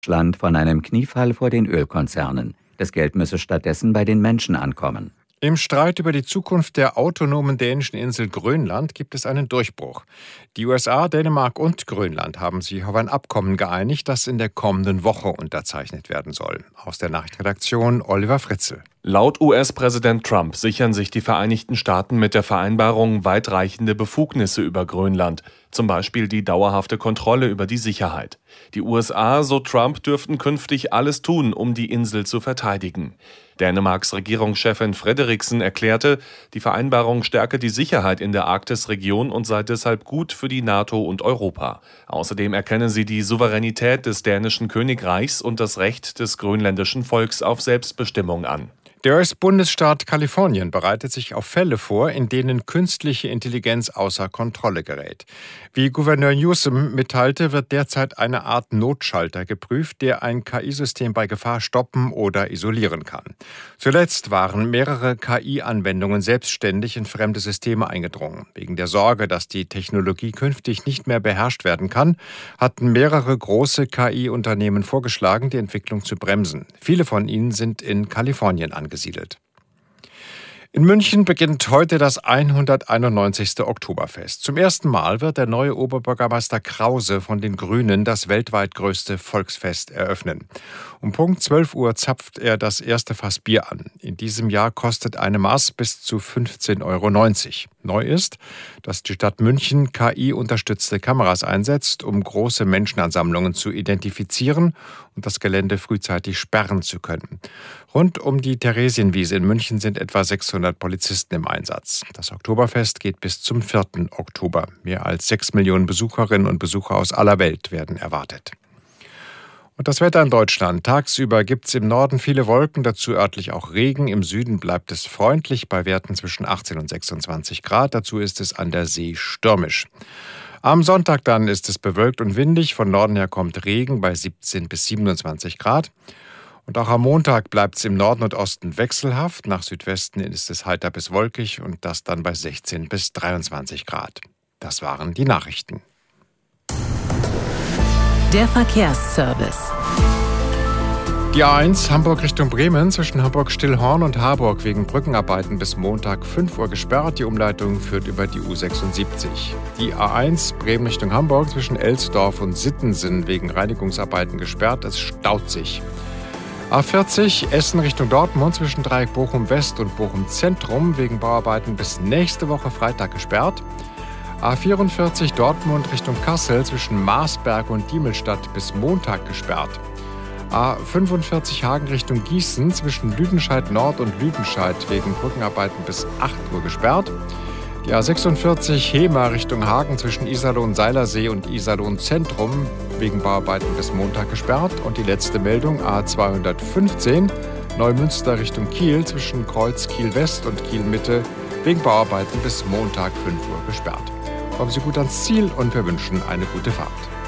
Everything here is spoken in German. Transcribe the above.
Deutschland von einem Kniefall vor den Ölkonzernen. Das Geld müsse stattdessen bei den Menschen ankommen. Im Streit über die Zukunft der autonomen dänischen Insel Grönland gibt es einen Durchbruch. Die USA, Dänemark und Grönland haben sich auf ein Abkommen geeinigt, das in der kommenden Woche unterzeichnet werden soll. Aus der Nachrichtenredaktion Oliver Fritzel. Laut US-Präsident Trump sichern sich die Vereinigten Staaten mit der Vereinbarung weitreichende Befugnisse über Grönland, zum Beispiel die dauerhafte Kontrolle über die Sicherheit. Die USA, so Trump, dürften künftig alles tun, um die Insel zu verteidigen. Dänemarks Regierungschefin Frederiksen erklärte, die Vereinbarung stärke die Sicherheit in der Arktisregion und sei deshalb gut für die NATO und Europa. Außerdem erkenne sie die Souveränität des dänischen Königreichs und das Recht des grönländischen Volks auf Selbstbestimmung an. Der US-Bundesstaat Kalifornien bereitet sich auf Fälle vor, in denen künstliche Intelligenz außer Kontrolle gerät. Wie Gouverneur Newsom mitteilte, wird derzeit eine Art Notschalter geprüft, der ein KI-System bei Gefahr stoppen oder isolieren kann. Zuletzt waren mehrere KI-Anwendungen selbstständig in fremde Systeme eingedrungen. Wegen der Sorge, dass die Technologie künftig nicht mehr beherrscht werden kann, hatten mehrere große KI-Unternehmen vorgeschlagen, die Entwicklung zu bremsen. Viele von ihnen sind in Kalifornien angesiedelt. In München beginnt heute das 191. Oktoberfest. Zum ersten Mal wird der neue Oberbürgermeister Krause von den Grünen das weltweit größte Volksfest eröffnen. Um Punkt 12 Uhr zapft er das erste Fass Bier an. In diesem Jahr kostet eine Maß bis zu 15,90 Euro. Neu ist, dass die Stadt München KI-unterstützte Kameras einsetzt, um große Menschenansammlungen zu identifizieren und das Gelände frühzeitig sperren zu können. Rund um die Theresienwiese in München sind etwa 600 Polizisten im Einsatz. Das Oktoberfest geht bis zum 4. Oktober. Mehr als 6 Millionen Besucherinnen und Besucher aus aller Welt werden erwartet. Und das Wetter in Deutschland. Tagsüber gibt es im Norden viele Wolken, dazu örtlich auch Regen. Im Süden bleibt es freundlich bei Werten zwischen 18 und 26 Grad. Dazu ist es an der See stürmisch. Am Sonntag dann ist es bewölkt und windig. Von Norden her kommt Regen bei 17 bis 27 Grad. Und auch am Montag bleibt es im Norden und Osten wechselhaft. Nach Südwesten ist es heiter bis wolkig und das dann bei 16 bis 23 Grad. Das waren die Nachrichten. Der Verkehrsservice. Die A1 Hamburg Richtung Bremen zwischen Hamburg-Stillhorn und Harburg wegen Brückenarbeiten bis Montag 5 Uhr gesperrt. Die Umleitung führt über die U76. Die A1 Bremen Richtung Hamburg zwischen Elsdorf und Sittensen wegen Reinigungsarbeiten gesperrt. Es staut sich. A40 Essen Richtung Dortmund zwischen Dreieck Bochum West und Bochum Zentrum wegen Bauarbeiten bis nächste Woche Freitag gesperrt. A44 Dortmund Richtung Kassel zwischen Marsberg und Diemelstadt bis Montag gesperrt. A45 Hagen Richtung Gießen zwischen Lüdenscheid Nord und Lüdenscheid wegen Brückenarbeiten bis 8 Uhr gesperrt. Die A46 Hemer Richtung Hagen zwischen Iserlohn-Seilersee und Iserlohn-Zentrum wegen Bauarbeiten bis Montag gesperrt. Und die letzte Meldung A215 Neumünster Richtung Kiel zwischen Kreuz Kiel-West und Kiel-Mitte wegen Bauarbeiten bis Montag 5 Uhr gesperrt. Kommen Sie gut ans Ziel und wir wünschen eine gute Fahrt.